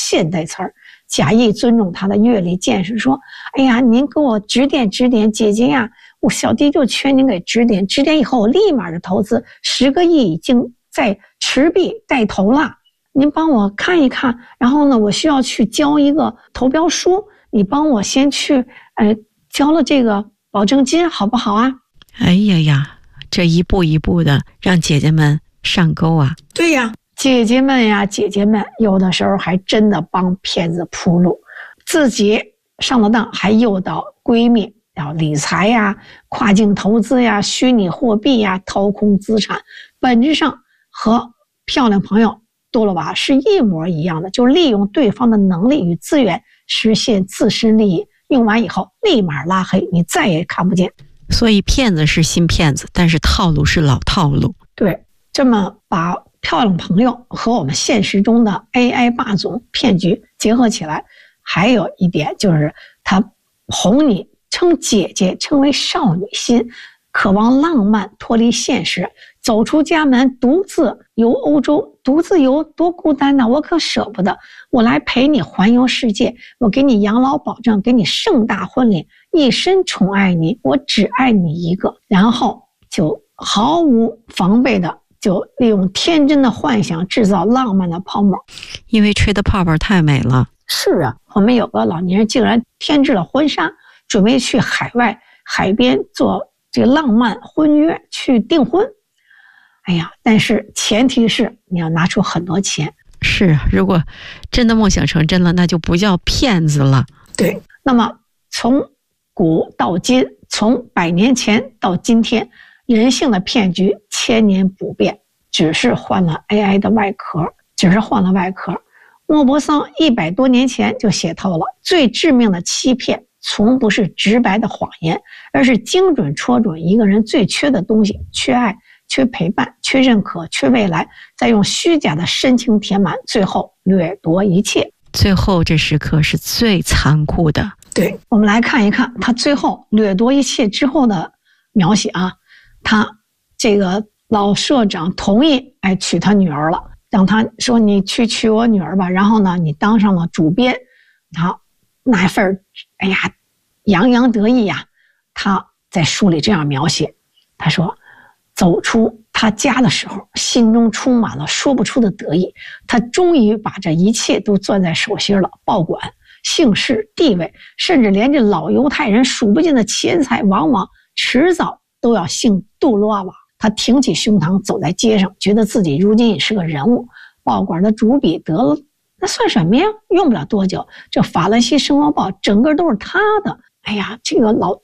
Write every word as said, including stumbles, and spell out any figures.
现代词儿，假意尊重他的阅历见识，说：“哎呀，您给我指点指点，姐姐呀，我小弟就缺您给指点指点，以后我立马的投资十个亿已经在持币带头了，您帮我看一看。然后呢，我需要去交一个投标书，你帮我先去呃交了这个保证金，好不好啊？” 哎呀呀，这一步一步的让姐姐们上钩啊！ 对呀，姐姐们呀，姐姐们有的时候还真的帮骗子铺路，自己上了当，还诱导闺蜜要理财呀、跨境投资呀、虚拟货币呀、掏空资产，本质上和漂亮朋友多了吧是一模一样的，就利用对方的能力与资源实现自身利益，用完以后立马拉黑，你再也看不见。 所以骗子是新骗子，但是套路是老套路。 对，这么把漂亮朋友和我们现实中的 A I 霸总骗局结合起来，还有一点就是他哄你称姐姐，称为少女心，渴望浪漫，脱离现实，走出家门，独自游欧洲，独自游多孤单呢，我可舍不得，我来陪你环游世界，我给你养老保证，给你盛大婚礼，一生宠爱你，我只爱你一个。然后就毫无防备的就利用天真的幻想制造浪漫的泡沫， 因为吹的泡泡太美了。 是啊，我们有个老年人竟然添置了婚纱，准备去海外海边做这个浪漫婚约去订婚。哎呀，但是前提是你要拿出很多钱。 是，如果真的梦想成真了，那就不叫骗子了。 对，那么从古到今，从百年前到今天，人性的骗局千年不变，只是换了 A I 的外壳，只是换了外壳。莫泊桑一百多年前就写透了，最致命的欺骗从不是直白的谎言，而是精准戳准一个人最缺的东西，缺爱、缺陪伴、缺认可、缺未来，再用虚假的深情填满，最后掠夺一切。 最后这时刻是最残酷的。 对，我们来看一看他最后掠夺一切之后的描写啊。他这个老社长同意哎娶他女儿了，让他说你去娶我女儿吧，然后呢你当上了主编，好，那份哎呀洋洋得意呀。他在书里这样描写，他说走出他家的时候，心中充满了说不出的得意，他终于把这一切都攥在手心了，保管、姓氏、地位，甚至连这老犹太人数不尽的钱财，往往迟早都要姓杜罗瓦。他挺起胸膛走在街上，觉得自己如今也是个人物。报馆的主笔得了，那算什么呀？用不了多久，这法兰西生活报整个都是他的。哎呀，这个老